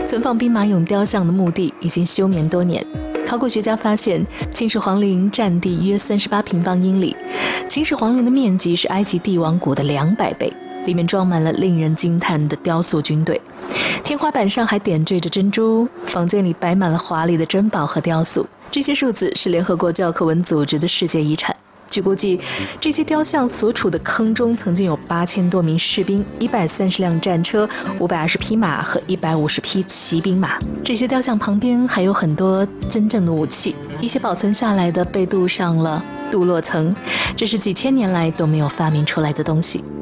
存放兵马俑雕像的墓地已经休眠多年。考古学家发现，秦始皇陵占地约38平方英里，秦始皇陵的面积是埃及帝王谷的200倍，里面装满了令人惊叹的雕塑军队。天花板上还点缀着珍珠，房间里摆满了华丽的珍宝和雕塑。这些数字是联合国教科文组织的世界遗产。据估计，这些雕像所处的坑中曾经有8000多名士兵、130辆战车、520匹马和150匹骑兵马。这些雕像旁边还有很多真正的武器，一些保存下来的被镀上了镀铬层，这是几千年来都没有发明出来的东西。